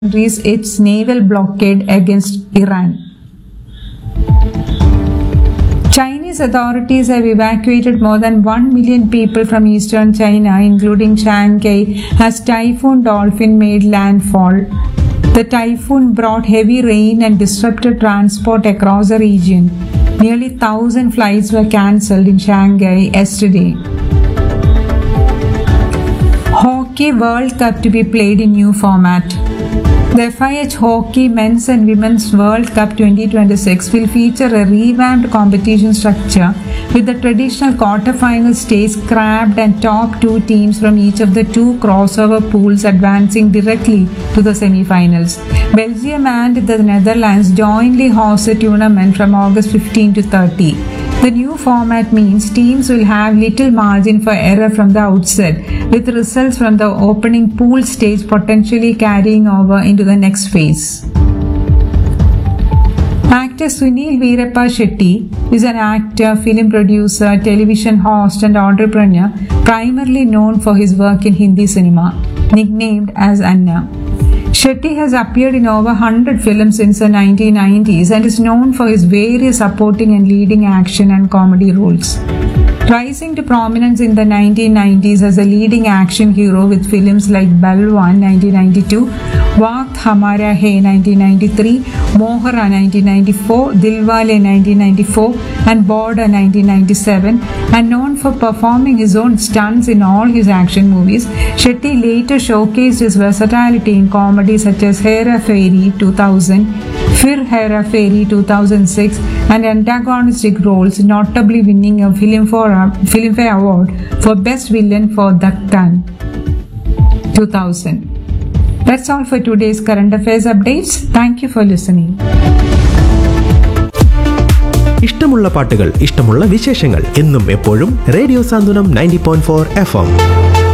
countries its naval blockade against Iran. Chinese authorities have evacuated more than 1 million people from eastern China, including Shanghai, as Typhoon Dolphin made landfall. The typhoon brought heavy rain and disrupted transport across the region. Nearly 1,000 flights were cancelled in Shanghai yesterday. Hockey World Cup to be played in new format. The FIH Hockey Men's and Women's World Cup 2026 will feature a revamped competition structure with the traditional quarter-final stage scrapped and top two teams from each of the two crossover pools advancing directly to the semi-finals. Belgium and the Netherlands jointly host the tournament from August 15 to 30. The new format means teams will have little margin for error from the outset, with results from the opening pool stage potentially carrying over into the next phase. Actor Sunil Veerappa Shetty is an actor, film producer, television host and entrepreneur primarily known for his work in Hindi cinema, nicknamed as Anna. Shetty has appeared in over 100 films since the 1990s and is known for his various supporting and leading action and comedy roles. Rising to prominence in the 1990s as a leading action hero with films like Balwan 1992, Waqt Hamara Hai 1993, Mohra 1994, Dilwale 1994 and Border 1997, and known for performing his own stunts in all his action movies, Shetty later showcased his versatility in comedy such as Hera Fairy 2000, Fir Hera Fairy 2006 and antagonistic roles, notably winning a Filmfare Award for Best Villain for Dakkan 2000. That's all for today's current affairs updates. Thank you for listening. ഇഷ്ടമുള്ള പാട്ടുകൾ, ഇഷ്ടമുള്ള വിശേഷങ്ങൾ എന്നും എപ്പോഴും radio സാന്ത്വനം 90.4 FM.